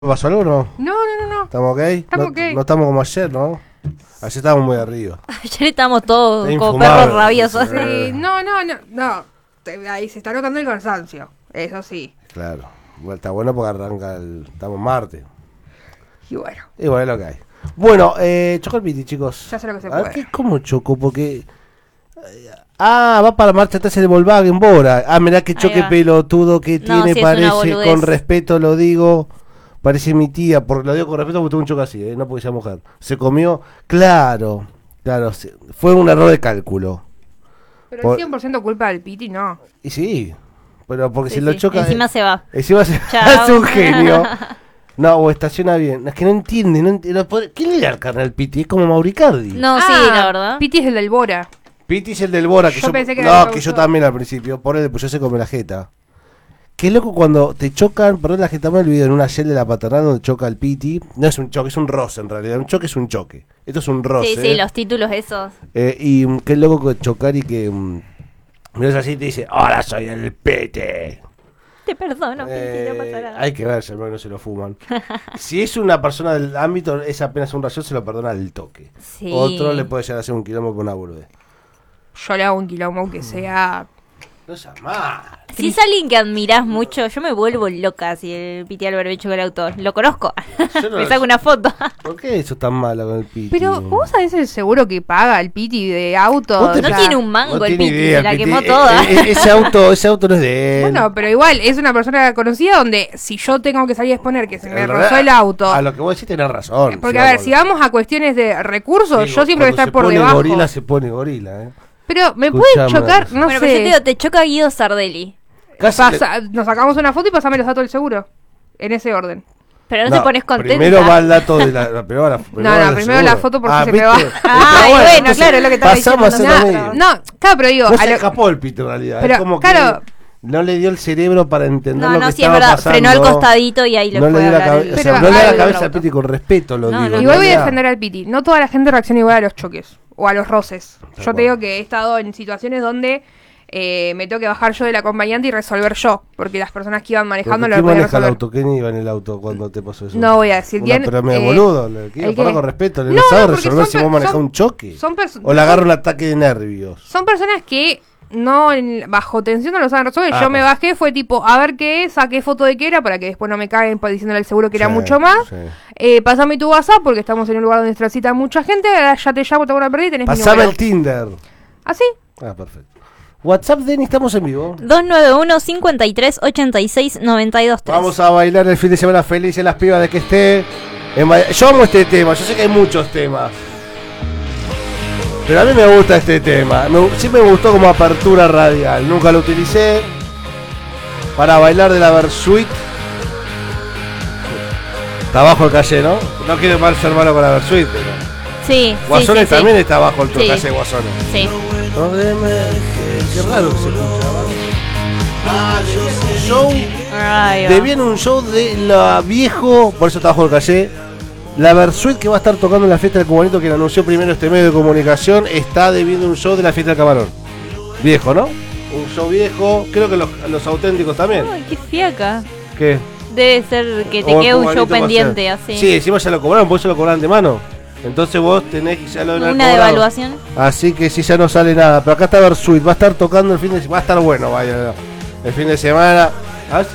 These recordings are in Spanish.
¿Pasó algo o no? No. ¿Estamos ok? Estamos no, ok. no estamos como ayer, ¿no? Ayer estábamos muy arriba. Ayer estamos todos Está como infumable. perros rabiosos. Sí, no. Ahí se está notando el cansancio. Eso sí. Claro. Bueno, está bueno porque arranca estamos martes. Y bueno, Y bueno, es lo que hay. Bueno, chocó el piti, chicos. ya sé lo que se A ver, puede. ¿cómo chocó? Porque... va para marcha atrás en el Volkswagen Bora. Mirá qué Ahí choque va. pelotudo que No, tiene, sí, es una parece, boludez. con respeto lo digo. Parece mi tía, porque lo digo con respeto porque tuvo un choque así, no porque sea mujer. Se comió, claro, fue un error de cálculo. Pero por- el 100% culpa del Piti, no. Y sí, pero porque Sí, si lo sí. choca... Encima se va. Encima se Chao. hace un genio. No, o estaciona bien. Es que no entiende. ¿Quién le da el carne al Piti? Es como Mauricardi. No, sí, la verdad. Piti es el del Bora. Piti es el del Bora. Que Yo yo, pensé que era el no, que yo productor. también al principio. Por él, después yo se come la jeta. Qué loco cuando te chocan. Perdón, la jeta me olvidó en una shell de la paternal donde choca el Piti. No es un choque, es un roce en realidad. Un choque es un choque. Esto es un roce. Sí, los títulos esos. Y qué loco que chocar y que. Miras así y te dice: ahora soy el Piti. Te perdono, Piti, no pasa nada. Hay que ver si no se lo fuman. Si es una persona del ámbito, es apenas un rayón, se lo perdona al toque. Sí. Otro le puede llegar a hacer un quilombo con una boludez. Yo le hago un quilombo que sea. No sea mal. Si es alguien que admirás mucho, yo me vuelvo loca si el Piti Álvarez choca el auto. Lo conozco. Yo no Me lo saco sé. una foto. ¿Por qué eso tan malo con el Piti? Pero, ¿vos sabés el seguro que paga el Piti de auto? Vos te- No tiene un mango No el tiene Piti, idea, se la Piti. quemó toda. Ese auto no es de él. Bueno, pero igual, es una persona conocida donde si yo tengo que salir a exponer que se me En rozó realidad, el auto. A lo que vos decís tenés razón. Porque, a ver, si vamos a cuestiones de recursos, Sí, yo siempre voy a cuando estar se por pone debajo. gorila, se pone gorila, Pero me Escuchame puede chocar, una cosa. no Bueno, pero yo te sé. digo, te choca Guido Sardelli. Casi Nos sacamos una foto y pasame los datos del seguro. En ese orden. Pero no, te pones contenta. Primero va el dato de la... Primero va Primero la foto porque se me va. ¿viste? Ay, Pero bueno, entonces claro, es lo que estaba pasamos diciendo a hacer lo No, mismo. no, claro, pero digo. No a se lo- escapó el Pito en realidad. Pero, es como claro. que no le dio el cerebro para entender No, lo no, que sí, es estaba verdad. pasando. Frenó al costadito y ahí le No fue le a dio la hablar. cabeza, Pero, no le dio la ay, cabeza al Piti con respeto, lo No, digo. no, Igual voy a ¿verdad? defender al Piti. No toda la gente reacciona igual a los choques o a los roces. Yo cual. te digo que he estado en situaciones donde me tengo que bajar yo del acompañante y resolver yo. Porque las personas que iban manejando ¿Pero lo ¿Quién podían maneja el resolver. auto? ¿Quién iba en el auto cuando te pasó eso? No voy a decir quién, Pero me eh, boludo, le ¿el quiero qué? poner con respeto. Le No, sabe no, porque resolver son si vos per- manejás son- un choque. son perso- O le agarra un ataque de nervios. Son personas que no bajo tensión no lo saben resolver. Ah, Yo me pues. bajé, fue tipo, a ver qué es, saqué foto de qué era para que después no me caguen diciéndole al seguro que era Sí, mucho más. sí. Pasame tu WhatsApp porque estamos en un lugar donde transita mucha gente. Ahora ya te llamo, tengo una perdida y tenés mi Pasame número. el Tinder. ¿Así? Ah, perfecto. WhatsApp, Denny, estamos en vivo. 291-53-86-92-3. Vamos a bailar el fin de semana feliz en las pibas de que esté. Yo amo este tema, yo sé que hay muchos temas. Pero a mí me gusta este tema. Sí me gustó como apertura radial. Nunca lo utilicé para bailar de la Versuit. Está bajo el calle, ¿no? No quiero mal ser malo con la Versuit, pero. Sí, Guasones sí, también está bajo el Sí. calle de Guasones. Sí. Qué raro que se escucha. Show. Ahí va. Debían un show de la viejo, por eso está bajo el calle. La Versuit que va a estar tocando en la fiesta del cubanito que lo anunció primero este medio de comunicación, está debiendo un show de la fiesta del camarón. Viejo, ¿no? Un show viejo, creo que los auténticos también. Ay, qué fiaca. ¿Qué? Debe ser que te O el quede un show cubanito va a pendiente ser. así. Sí, encima ya lo cobraron, por eso lo cobraron de mano. Entonces vos tenés que ya lo deben haber Una cobrado. devaluación. Así que si ya no sale nada. Pero acá está Versuit, va a estar tocando el fin de semana. Va a estar bueno, vaya. El fin de semana. A ver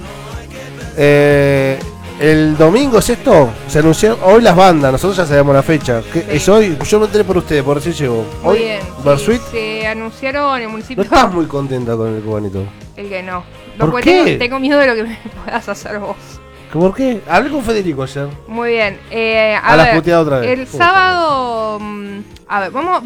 si- el domingo es esto. Se anunció hoy las bandas. Nosotros ya sabemos la fecha. ¿Qué es hoy? Yo me enteré por ustedes, por si llego. Muy Hoy, bien. Versuit. Se anunciaron en el No municipio. estás muy contenta con el cubanito. El que no. ¿Por porque qué? Tengo miedo de lo que me puedas hacer vos. ¿Por qué? Hablé con Federico ayer. Muy bien. A las puteadas otra vez. El sábado. A ver, vamos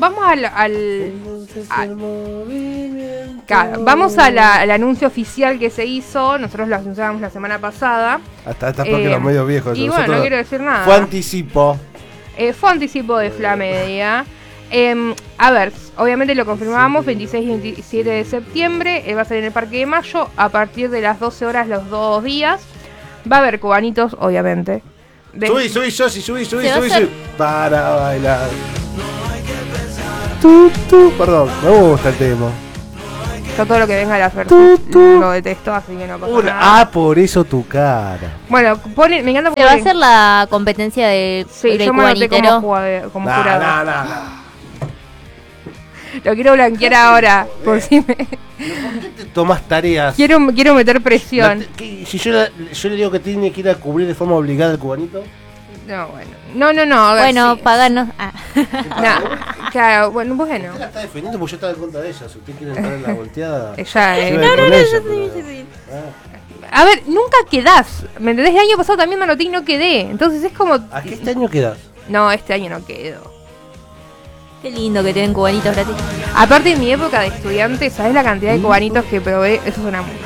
claro, vamos al anuncio oficial que se hizo. Nosotros lo anunciábamos la semana pasada. Hasta porque los medios viejos. Y bueno, nosotros- no quiero decir nada. Fue anticipo. Fue anticipo de Flamedia. A ver, obviamente lo confirmamos 26 y 27 de septiembre. Va a ser en el Parque de Mayo a partir de las 12 horas los 2 días. Va a haber cubanitos, obviamente. Subí, Josi, subí. Se va a hacer- Para bailar. Perdón, me gusta el tema. Yo todo lo que venga de la Fursuit lo detesto, así que no pasa nada. Por eso tu cara. Bueno, me encanta Se va a hacer la competencia de Sí, yo me anoté como jurado. Lo quiero blanquear ahora, por si me... ¿Por qué te tomas tareas? Quiero meter presión. Si yo le digo que tiene que ir a cubrir de forma obligada el cubanito. No, bueno. No. Bueno, sí. Pagarnos. No, claro, bueno. Usted la está defendiendo porque yo estaba en contra de ella. Si usted quiere entrar en la volteada. Ella, yo iba con ella, pero- A ver, nunca quedás. ¿Me entendés? El año pasado también me anoté y no quedé. Entonces es como... ¿A qué este año quedas? No, este año no quedo. Qué lindo que te den cubanitos gratis. Aparte de mi época de estudiante, ¿sabés la cantidad de cubanitos que probé? Eso es una mujer.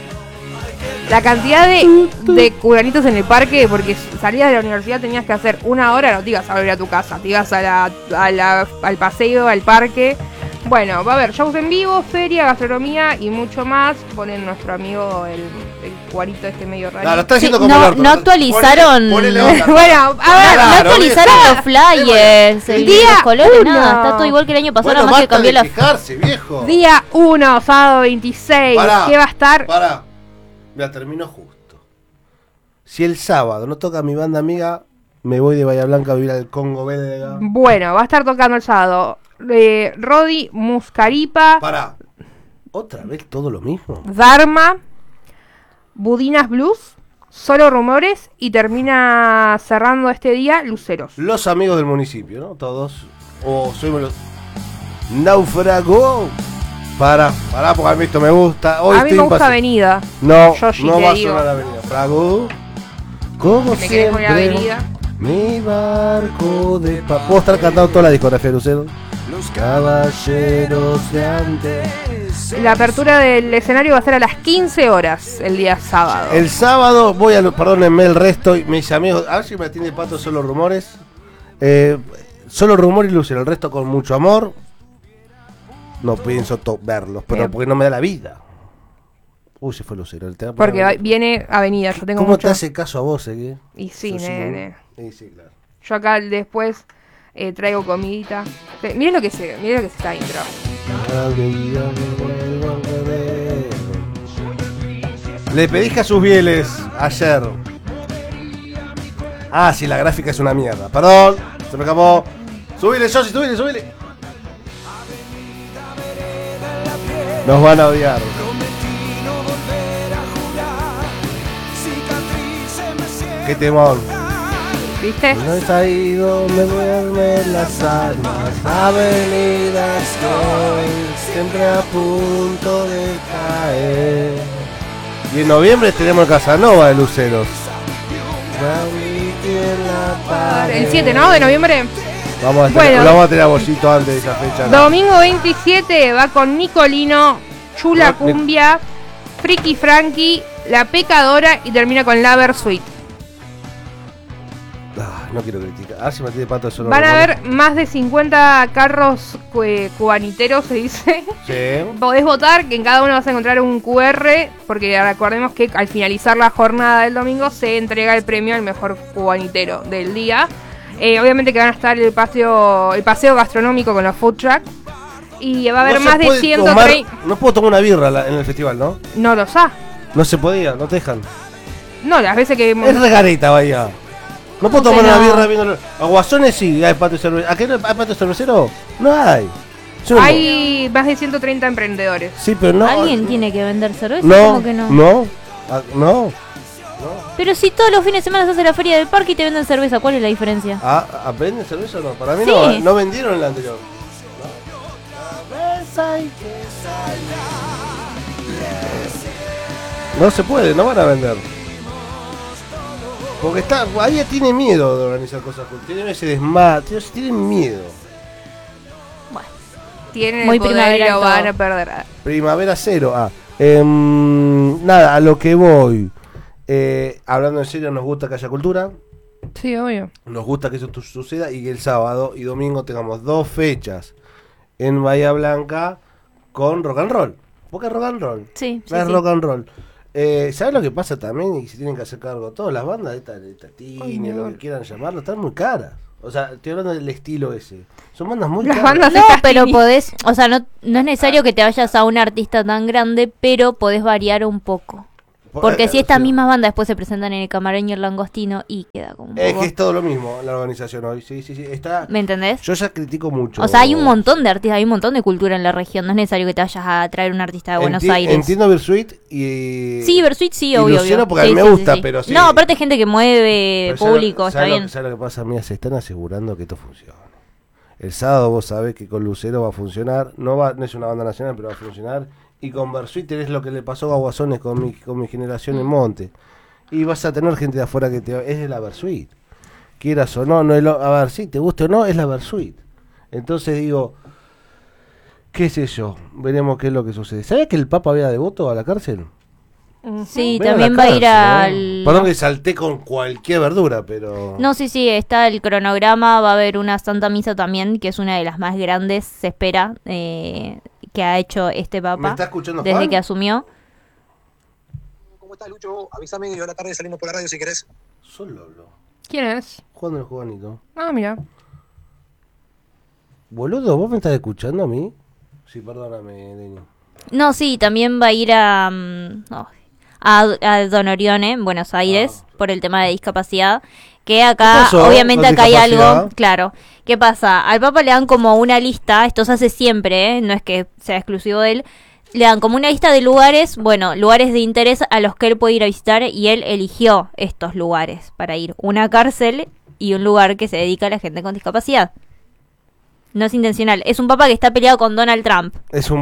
La cantidad de cubanitos en el parque, porque salías de la universidad, tenías que hacer 1 hora, no te ibas a volver a tu casa, te ibas al paseo, al parque. Bueno, va a haber shows en vivo, feria, gastronomía y mucho más. Ponen nuestro amigo el cubanito este medio raro. No, lo está haciendo Sí, como el orto. no actualizaron. Ponele onda. Bueno, a ver, No actualizaron los flyers, El los día colores, uno. nada. Está todo igual que el año pasado, Bueno, nada más que basta cambió de la. fijarse, viejo. Día 1, sábado 26. Pará, ¿Qué va a estar? Pará. Ya terminó justo. Si el sábado no toca mi banda amiga, me voy de Bahía Blanca a vivir al Congo belga. Bueno, va a estar tocando el sábado Rodi, Muscaripa, Pará. ¿Otra vez todo lo mismo? Dharma, Budinas Blues, Solo Rumores y termina cerrando este día Luceros. Los amigos del municipio, ¿no? Todos. O subimos los... Náufrago. Pará, porque a mí esto me gusta. Hoy A mí me gusta Avenida. No, Yoshi, no te va a digo. sonar Avenida. Frago. Como ¿Me querés poner siempre. Avenida? Mi barco de paz. Puedo estar cantando toda la discografía de Lucero. Los caballeros de antes. La apertura del escenario va a ser a las 15 horas el día sábado. El sábado voy a... Perdónenme el resto. Mis amigos... A ver si me atiende Pato Solo Rumores. Solo Rumor y Lucero. El resto con mucho amor. No pienso verlos, pero Bien. porque no me da la vida. Uy, se fue Lucero. Porque viene Avenida. Yo tengo ¿Cómo mucho... te hace caso a vos, eh? Y sí, Sos nene. un- Sí, claro. Yo acá después traigo comidita. Miren lo que se está intro. Le pedí a sus bieles ayer. Ah, sí, la gráfica es una mierda. Perdón, se me acabó. Subile, Josi, subile. Nos van a odiar. Qué temor. ¿Viste? No es ahí donde duermen las almas, avenidas que hoy siempre a punto de caer. Y en noviembre tenemos el Casanova de Luceros. El 7, ¿no? De noviembre. Vamos a tener, Bueno. lo vamos a tener a Bollito antes de esa fecha. ¿no? Domingo 27 va con Nicolino, Chula Cumbia, Friki Frankie, La Pecadora y termina con La Versuit. Ah, no quiero criticar. A ver si me tiene Pato solo. Van a haber más de 50 carros cubaniteros, se dice. Sí. Podés votar, que en cada uno vas a encontrar un QR, porque recordemos que al finalizar la jornada del domingo se entrega el premio al mejor cubanitero del día. Obviamente que van a estar el paseo gastronómico con los food truck. Y va a haber No se más de puede 130... no puedo tomar una birra en el festival, ¿no? No lo sabes. No se podía, no te dejan. No, las veces que... Es regareta, vaya. No puedo tomar una birra viendo. Aguasones sí, hay patio cervecero. ¿A qué no hay patio cervecero? No hay. Yo no Hay más de 130 emprendedores. puedo. Sí, pero no. ¿Alguien tiene que vender cerveza? No, ¿Cómo que no? no. Pero si todos los fines de semana se hace la feria del parque y te venden cerveza, ¿cuál es la diferencia? ¿Venden cerveza o no? Para mí Sí. no vendieron el anterior. No se puede, no van a vender. Porque ahí tiene miedo de organizar cosas juntas. Tiene ese desmate, tienen miedo. Tienen Muy el poder y primavera lo todo. van a perder. Primavera cero. Nada, a lo que voy. Hablando en serio, nos gusta que haya cultura. Sí, obvio. Nos gusta que eso suceda y que el sábado y domingo tengamos 2 fechas en Bahía Blanca con rock and roll. Porque es rock and roll. Sí, sí, Es sí. rock and roll. ¿Sabes lo que pasa también? Y se tienen que hacer cargo todas las bandas, esta Tini, lo que quieran llamarlo, están muy caras. O sea, estoy hablando del estilo ese. Son bandas muy Las caras. bandas No, estas pero tini- podés, o sea, no es necesario que te vayas a un artista tan grande, pero podés variar un poco. Porque si estas Sí. mismas bandas después se presentan en el Camaroño y el Langostino y queda como un Es poco... que es todo lo mismo la organización hoy. Sí. Está. ¿Me entendés? Yo ya critico mucho. O sea, hay un montón de artistas, hay un montón de cultura en la región. No es necesario que te vayas a traer un artista de Buenos Aires. Entiendo Versuit y. Sí, Versuit sí, y obvio, Luciano obvio. porque a Sí, mí me sí, gusta, sí. pero sí. No, aparte hay gente que mueve Pero ¿sabes público, está bien. ¿Sabes lo que pasa? Mira, se están asegurando que esto funcione. El sábado vos sabés que con Lucero va a funcionar. No es una banda nacional, pero va a funcionar. Y con Versuit es lo que le pasó a Guasones con mi generación en Monte. Y vas a tener gente de afuera que es de la Versuit. Quieras o no, a ver, si te guste o no, es la Versuit. Entonces digo, qué sé yo, veremos qué es lo que sucede. ¿Sabés que el Papa vaya de voto a la cárcel? Sí, Ven también la va a ir cárcel, al... ¿no? Perdón que salté con cualquier verdura, pero... No, sí, está el cronograma, va a haber una Santa Misa también, que es una de las más grandes, se espera, que ha hecho este Papa. ¿Me está escuchando desde Juan? que asumió. ¿Cómo estás, Lucho? Avísame y a la tarde salimos por la radio si querés. Solo hablo. ¿Quién es? Juan del Juanito. Ah, mira. Boludo, ¿vos me estás escuchando a mí? Sí, perdóname, Deño. No, sí, también va a ir a Don Orione, en Buenos Aires, por el tema de discapacidad. Que acá, ¿Qué pasó obviamente con acá hay discapacidad? algo, claro. ¿Qué pasa? Al Papa le dan como una lista, esto se hace siempre, no es que sea exclusivo de él. Le dan como una lista de lugares, lugares de interés a los que él puede ir a visitar y él eligió estos lugares para ir. Una cárcel y un lugar que se dedica a la gente con discapacidad. No es intencional. Es un papa que está peleado con Donald Trump.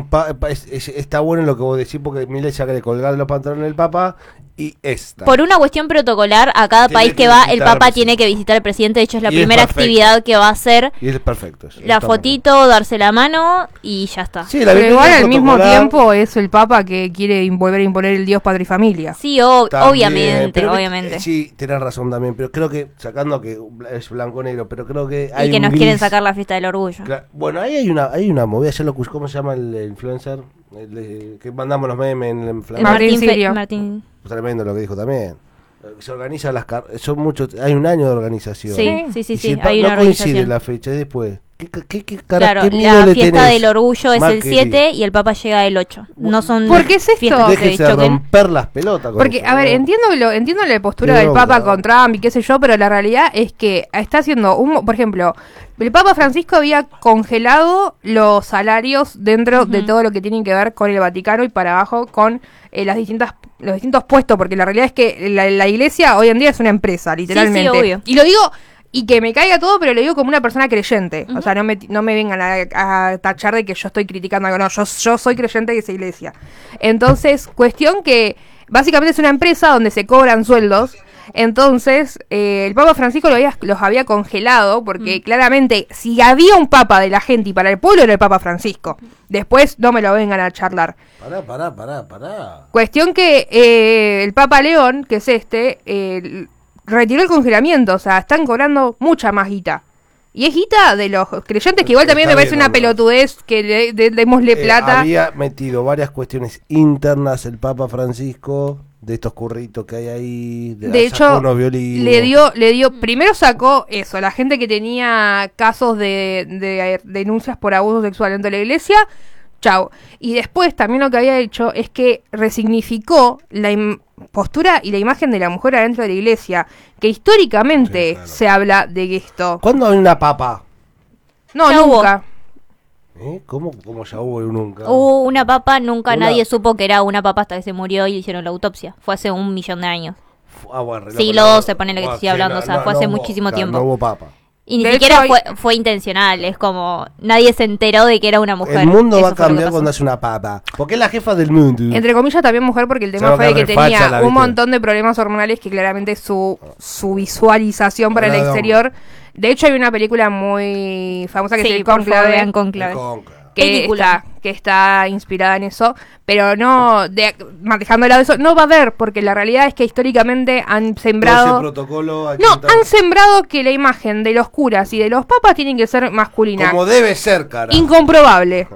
Está bueno lo que vos decís porque Milei ya quiere colgar los pantalones del Papa y esta. Por una cuestión protocolar, a cada Tiene país que que va, el visitar al papa presidente. tiene que visitar al presidente. De hecho, es la Y es primera perfecto. actividad que va a hacer. Y es perfecto. Eso. La Estamos- fotito, darse la mano y ya está. Sí, la Pero virtud igual al mismo protocolar tiempo es el Papa que quiere volver a imponer el Dios, Padre y Familia. Sí, también, obviamente, pero que- obviamente. sí, tenés razón también, pero creo que, sacando que es blanco-negro, pero creo que hay Y que un nos gris. quieren sacar la fiesta del orgullo. Bueno, ahí hay una movida, ya lo escuché, ¿cómo se llama el influencer? Que mandamos los memes en el El influencer. Martín Sirio. Martín. Tremendo lo que dijo también. Se organizan son muchos, hay un año de organización. Sí, Y sí, si el hay no una coincide organización. la fecha, y después. Claro, qué miedo la le fiesta tenés, del orgullo es el Macri? 7 y el Papa llega el 8. No son ¿Por qué es esto? fiestas que Déjense de choquen. romper las pelotas. con Porque, eso, a ver, ¿no? entiendo la postura Qué del bronca, Papa ¿no? con Trump y qué sé yo, pero la realidad es que está haciendo por ejemplo, el Papa Francisco había congelado los salarios dentro de todo lo que tiene que ver con el Vaticano y para abajo con los distintos puestos, porque la realidad es que la iglesia hoy en día es una empresa, literalmente. obvio. Y lo digo, y que me caiga todo, pero lo digo como una persona creyente. O sea, no me vengan a tachar de que yo estoy criticando algo. No, yo soy creyente de esa iglesia. Entonces, cuestión que básicamente es una empresa donde se cobran sueldos. Entonces, el Papa Francisco los había congelado porque claramente si había un papa de la gente y para el pueblo era el Papa Francisco. Después no me lo vengan a charlar. Pará. Cuestión que el Papa León, que es retiró el congelamiento, o sea, están cobrando mucha más guita. Y es guita de los creyentes, que igual también Está me parece bien, una ¿no? pelotudez que démosle plata. Había metido varias cuestiones internas el Papa Francisco, de estos curritos que hay ahí. De hecho, unos violines. le dio, primero sacó eso, la gente que tenía casos de denuncias por abuso sexual dentro de la iglesia, chau. Y después también lo que había hecho es que resignificó la postura y la imagen de la mujer adentro de la iglesia, que históricamente Sí, claro. se habla de esto. ¿Cuándo hay una papa? No, Ya hubo. nunca. ¿Cómo ya hubo nunca? Hubo una papa, nunca Una- nadie supo que era una papa hasta que se murió y le hicieron la autopsia. Fue hace 1.000.000 de años. Bueno, Siglo XII, ponele que te estoy hablando, o sea, fue hace muchísimo tiempo. No hubo papa. Y ni De siquiera hecho, fue intencional, es como nadie se enteró de que era una mujer. El mundo Eso va a fue lo que cambiar pasó. cuando hace una papa. Porque es la jefa del mundo. Entre comillas también mujer, porque el tema Se va a fue de que quedar refacha tenía la, un ¿viste? montón de problemas hormonales que claramente su visualización para el No. exterior. De hecho hay una película muy famosa que Sí, es El por favor, Cónclave, vean Cónclave. Película. que está inspirada en eso, pero no, dejando de lado eso, no va a haber, porque la realidad es que históricamente han sembrado... protocolo No, han sembrado que la imagen de los curas y de los papas tienen que ser masculina. como debe ser, cara. Incomprobable.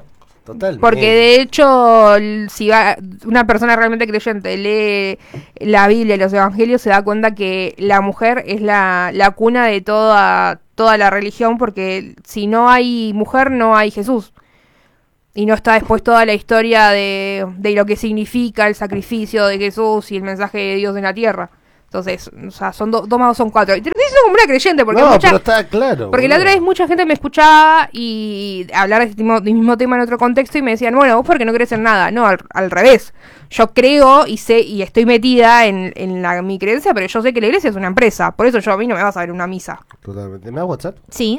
Totalmente. Porque de hecho, si una persona realmente creyente lee la Biblia y los evangelios, se da cuenta que la mujer es la cuna de toda la religión, porque si no hay mujer, no hay Jesús. Y no está después toda la historia de lo que significa el sacrificio de Jesús y el mensaje de Dios en la tierra. Entonces, o sea, son 2 más 2 son 4. Y te lo estoy diciendo como una creyente, porque pero está claro. porque la otra vez mucha gente me escuchaba y hablar de este mismo tema en otro contexto y me decían, bueno, vos porque no crees en nada. No, al revés. Yo creo y sé y estoy metida en mi creencia, pero yo sé que la iglesia es una empresa. Por eso a mí no me vas a ver una misa. Totalmente. ¿Me da WhatsApp? Sí,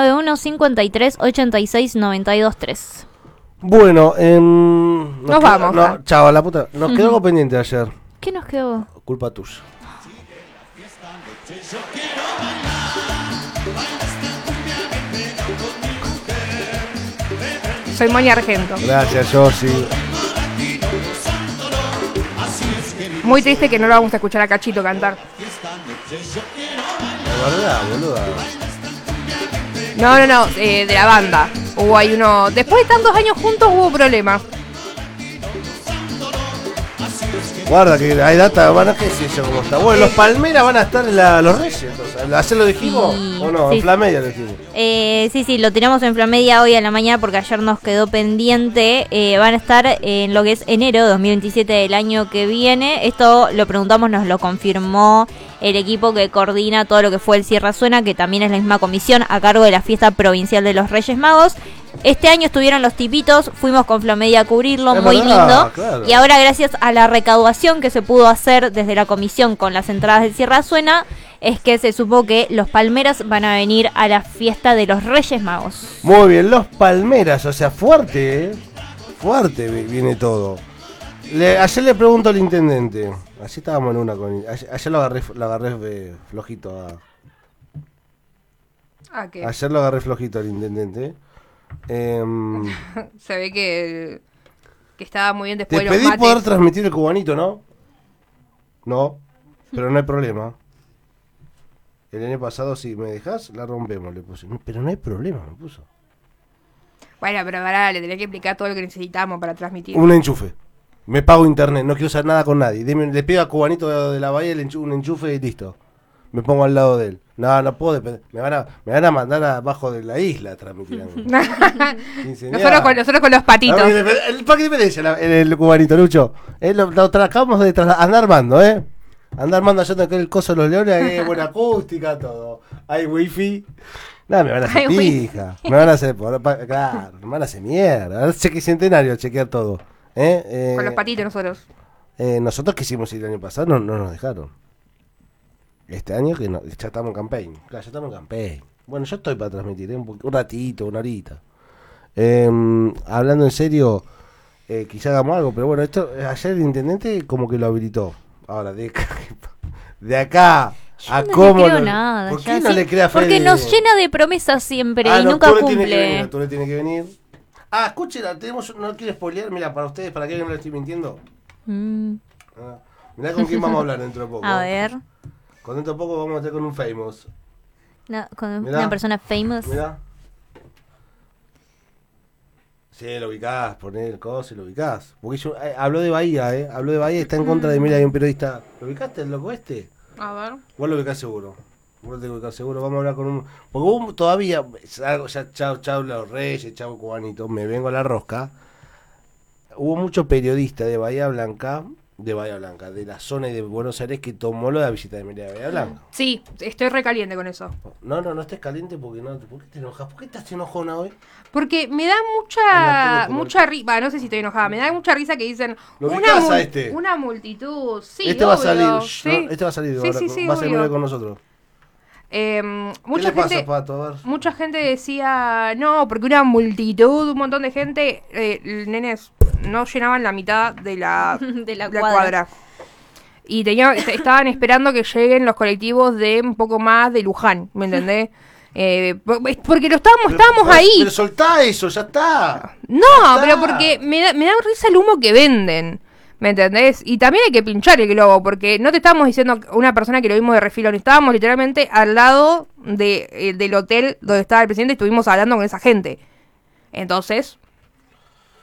291-53-86-92-3. Bueno, Nos vamos. No, chao, a la puta. Nos quedó algo pendiente ayer. ¿Qué nos quedó? Culpa tuya. Soy Moni Argento. Gracias, Josi. Muy triste que no lo vamos a escuchar a Cachito cantar. La verdad, boluda. No, de la banda. Hubo ahí uno... Después de tantos años juntos hubo problemas. Guarda que hay data, qué sé yo cómo está. Bueno, los Palmeras van a estar en los Reyes, entonces. ¿Ayer lo dijimos? Sí, ¿O no? sí. En Flamedia lo dijimos. Sí, lo tiramos en Flamedia hoy a la mañana porque ayer nos quedó pendiente. Van a estar en lo que es enero 2027 del año que viene. Esto lo preguntamos, nos lo confirmó el equipo que coordina todo lo que fue el Sierra Suena, que también es la misma comisión a cargo de la fiesta provincial de los Reyes Magos. Este año estuvieron los tipitos, fuimos con Flamedia a cubrirlo, Es muy verdad, lindo. claro. Y ahora, gracias a la recaudación que se pudo hacer desde la comisión con las entradas del Sierra Suena, es que se supo que los Palmeras van a venir a la fiesta de los Reyes Magos. Muy bien, los Palmeras, o sea, fuerte, fuerte viene todo. Ayer le pregunto al intendente, así estábamos en una con... Ayer lo agarré flojito ¿Qué? Ayer lo agarré flojito al intendente. Se ve que estaba muy bien Te después de los pedí mates. poder transmitir el cubanito, ¿no? No, pero no hay problema. El año pasado, si me dejas, la rompemos, le puse. No, pero no hay problema, me puso. Bueno, pero ahora le tenía que explicar todo lo que necesitamos para transmitir. Un enchufe. Me pago internet, no quiero usar nada con nadie. Le pido a Cubanito de la Bahía un enchufe y listo. Me pongo al lado de él. No puedo depender. Me van a mandar abajo de la isla a transmitir a mí. nosotros con los patitos. El parque de Independencia, el Cubanito, Lucho. Lo acabamos de andar armando, Andar armando allá en el coso de los leones, hay buena acústica, todo. Hay wifi. No, me van a hacer pija. Me van a hacer, claro, me van a hacer mierda. Ahora centenario, chequear todo. Con los patitos nosotros. Nosotros quisimos ir el año pasado, no nos dejaron. Este año que no, ya estamos en campaign. Claro, ya estamos en campaign. Bueno, yo estoy para transmitir, un ratito, una horita. Hablando en serio, quizá hagamos algo, pero bueno, esto ayer el intendente como que lo habilitó. Ahora, de acá a no cómo... le creo nada. ¿Por qué no le crea a Fede? Porque nos llena de promesas siempre y no, nunca Octubre cumple. Tiene que venir. Escúchela, no quiero spoilear, mira, para ustedes, para que no le estoy mintiendo. Mirá con quién vamos a hablar dentro de poco. A ver. Con dentro de poco vamos a estar con un famous. Con Mirá. una persona famous. Mirá. Sí, lo ubicás, poner el coso y lo ubicás. Porque yo, habló de Bahía, habló de Bahía y está en contra de mira, hay un periodista. ¿Lo ubicaste el loco este? A ver. Vos lo ubicás seguro. Vos lo tenés que ubicar seguro. Vamos a hablar con un... Porque vos todavía... Ya, chau los Reyes, chau Cubanito, me vengo a la rosca. Hubo muchos periodistas de Bahía Blanca, de la zona y de Buenos Aires, que tomó lo de la visita de Mérida de Bahía Blanca. Sí, estoy recaliente con eso. No estés caliente porque no. ¿Por qué te enojas? ¿Por qué estás enojona hoy? Porque me da mucha risa, no sé si estoy enojada, me da mucha risa que dicen ¿Lo ubicás a este? una multitud, sí, Este va a salir, sí. ¿no? Este va a salir, Sí, ahora, sí, va a ser obvio. nueve con nosotros. ¿Qué Mucha le pasa, gente, Pato? A ver. mucha gente decía, no, porque una multitud, un montón de gente, nenes, no llenaban la mitad de la, De la cuadra. Y estaban esperando que lleguen los colectivos de un poco más de Luján, ¿me entendés? Porque estábamos ahí. Pero soltá eso, ya está. No, Ya pero está. porque me da risa el humo que venden. ¿Me entendés? Y también hay que pinchar el globo, porque no te estábamos diciendo una persona que lo vimos de refilón, estábamos literalmente al lado del hotel donde estaba el presidente y estuvimos hablando con esa gente. Entonces,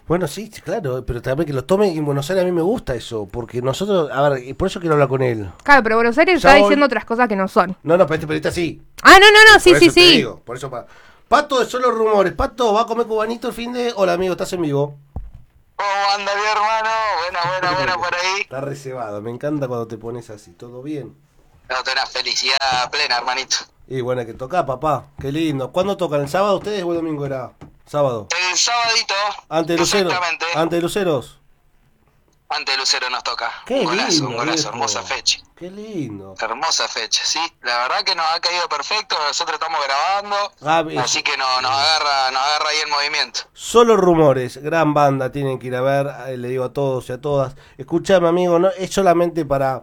Bueno, sí, sí, claro, pero también que lo tomen en Buenos Aires a mí me gusta eso, porque nosotros, a ver, y por eso quiero hablar con él. Claro, pero Buenos Aires Ya está voy. diciendo otras cosas que no son. No, pero este periodista sí. Ah, no, sí, Por sí, eso te sí. digo, por eso Pato, de solo rumores. Pato, ¿va a comer cubanito el fin de...? Hola, amigo, ¿estás en vivo? ¿Cómo anda mi hermano? Buena por ahí. Está reservado, me encanta cuando te pones así, ¿todo bien? Date una felicidad plena, hermanito. Y bueno, que toca, papá, qué lindo. ¿Cuándo tocan? ¿El sábado ustedes o el domingo era? Sábado. El sabadito. Ante Luceros. Exactamente. Ante Luceros. Ante Lucero nos toca. Qué un lindo, golazo, viejo. hermosa fecha. Qué lindo. Hermosa fecha, sí. La verdad que nos ha caído perfecto. Nosotros estamos grabando. Ah, Así que nos agarra ahí el movimiento. Solo rumores, gran banda, tienen que ir a ver, le digo a todos y a todas. Escuchame, amigo, no es solamente para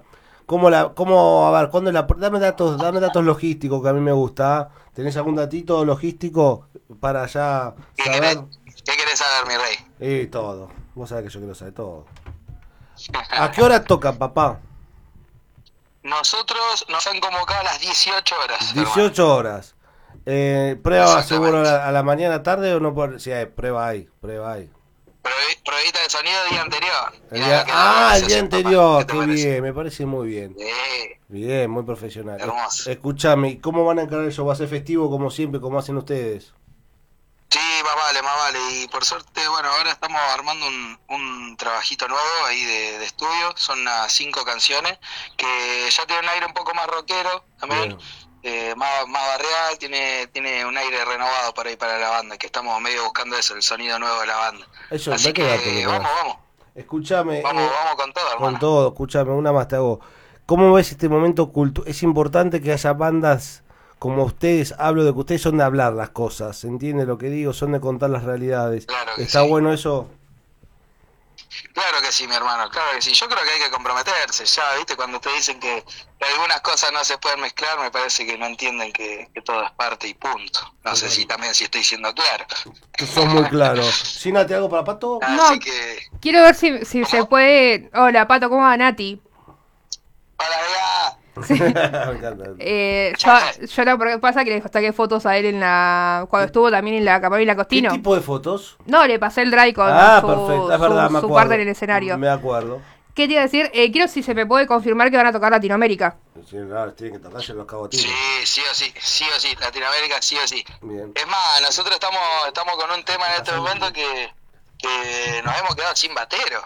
a ver, cuándo dame datos logísticos que a mí me gusta. ¿Ah? ¿Tenés algún datito logístico para ya saber? ¿Qué querés saber, mi rey? Y todo. Vos sabés que yo quiero saber todo. ¿A qué hora tocan, papá? Nosotros nos han convocado a las 18 horas. 18 horas. ¿Prueba Exactamente. seguro a la mañana, tarde o no? Sí, prueba hay. Pruebita de sonido día anterior. El Mirá día, lo que es la el día organización, anterior, papá. ¿Qué qué te parece? bien, me parece muy bien. Sí. Bien, muy profesional. Hermoso. Escuchame, ¿cómo van a encarar eso? ¿Va a ser festivo como siempre, como hacen ustedes? Sí, más vale. Y por suerte, bueno, ahora estamos armando un trabajito nuevo ahí de estudio. Son unas 5 canciones que ya tienen un aire un poco más rockero también. Más barrial, tiene un aire renovado por ahí para la banda, que estamos medio buscando eso, el sonido nuevo de la banda. Eso, Así ve que dato me vamos, das. vamos. Escuchame, Vamos con todo, hermano. con todo, escuchame, una más te hago. ¿Cómo ves este momento Es importante que haya bandas como ustedes, hablo de que ustedes son de hablar las cosas, ¿entiende lo que digo? Son de contar las realidades. Claro que ¿Está sí. bueno eso? Claro que sí, mi hermano, claro que sí. Yo creo que hay que comprometerse, ya, ¿viste? Cuando te dicen que algunas cosas no se pueden mezclar, me parece que no entienden que todo es parte y punto. No sé si también si estoy siendo claro. Tú sos muy claro. Sina, ¿te hago para Pato? No. Así que... Quiero ver si se puede... Hola, Pato, ¿cómo va, Nati? Hola, ya. Me encanta. Yo lo que pasa que le saqué fotos a él cuando estuvo también en la Camarilla ¿Qué Costino. tipo de fotos? No, le pasé el drive con Perfecto, es verdad, me su acuerdo. parte en el escenario. Me acuerdo. ¿Qué te iba a decir? Quiero si se me puede confirmar que van a tocar Latinoamérica. Sí, claro, tienen que tocarse los cabotines. Sí o sí, Latinoamérica sí o sí. Bien. Es más, nosotros estamos con un tema en este momento que nos hemos quedado sin batero.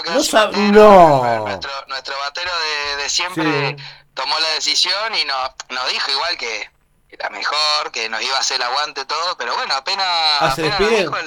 No. Nuestro batero de siempre Sí. tomó la decisión y nos dijo igual que era mejor, que nos iba a hacer el aguante todo, pero bueno, apenas ¿se nos despide? dijo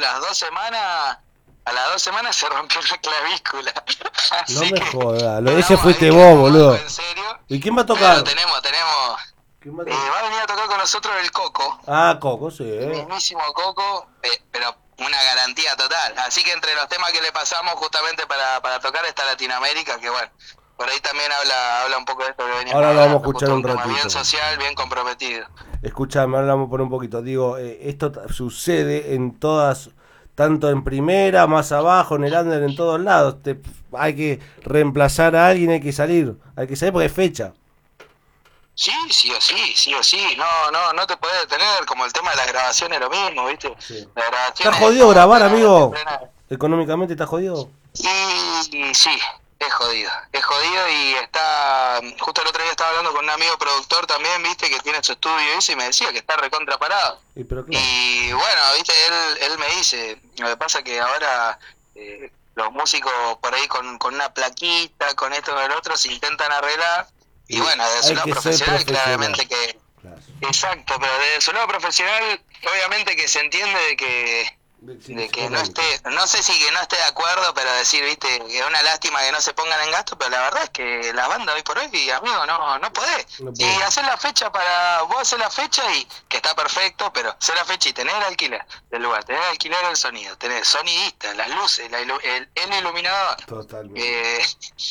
a las 2 semanas se rompió la clavícula. No Así me que jodas, ese quedamos fuiste ahí, vos, quedamos boludo. en serio. ¿Y quién va a Pero tocar? tenemos. ¿Quién va a Va tocar? a venir a tocar con nosotros el Coco. Coco, sí. El mismísimo Coco, pero una garantía total. Así que entre los temas que le pasamos justamente para tocar está Latinoamérica, que bueno, por ahí también habla un poco de esto que venimos Ahora lo hablando, vamos a escuchar justo un tema ratito. bien social, bien comprometido. Escuchame, ahora vamos por un poquito. Digo, esto sucede en todas, tanto en primera, más abajo, en el under, en todos lados. Hay que reemplazar a alguien, hay que salir porque es fecha. Sí o sí. No te puedes detener, como el tema de las grabaciones, lo mismo, ¿viste? Sí. Las grabaciones, ¿Está jodido grabar, estamos amigo? en plena- ¿Económicamente está jodido? Y sí, es jodido y está, justo el otro día estaba hablando con un amigo productor también, viste, que tiene su estudio y eso, y me decía que está recontra parado. Pero claro. Y bueno, viste, él me dice, lo que pasa que ahora los músicos por ahí con una plaquita, con esto con el otro, se intentan arreglar, y bueno, desde su Hay lado que ser profesional, profesional. claramente que... Claro. Exacto, pero desde su lado profesional, obviamente que se entiende de que no esté, no sé si que no esté de acuerdo, pero decir, viste, que es una lástima que no se pongan en gasto, pero la verdad es que la banda hoy por hoy, amigo, no podés. No podés. Y hacer la fecha vos hacer la fecha y que está perfecto, pero hacer la fecha y tener el alquiler del lugar, tener el alquiler del sonido, tener sonidista, las luces, el iluminador, Totalmente.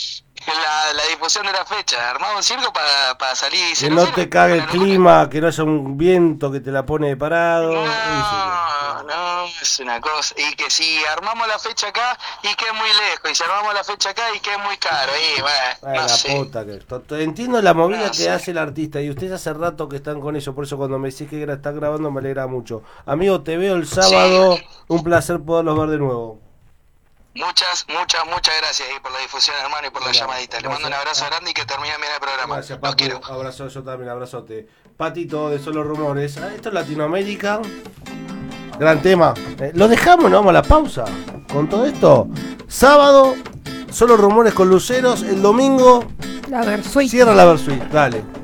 la difusión de la fecha, armar un circo para salir y Que no te cague el clima, que no haya un viento que te la pone de parado. No, es una cosa. Y que si armamos la fecha acá y que es muy lejos, y si armamos la fecha acá y que es muy caro, y bueno, no la sé. puta que... Entiendo la movida No que sé. hace el artista y ustedes hace rato que están con eso, por eso cuando me decís que están grabando me alegra mucho. Amigo, te veo el sábado, un placer poderlos ver de nuevo. Muchas gracias ahí por la difusión, hermano, y por la llamadita. Le mando un abrazo grande y que termine bien el programa. Gracias, Los Papu. quiero. Abrazo, yo también, abrazote. Patito de Solo Rumores. Esto es Latinoamérica. Gran tema. Lo dejamos, nos vamos a la pausa. Con todo esto, sábado, Solo Rumores con Luceros. El domingo, La Versuit. cierra la Versuit. Dale.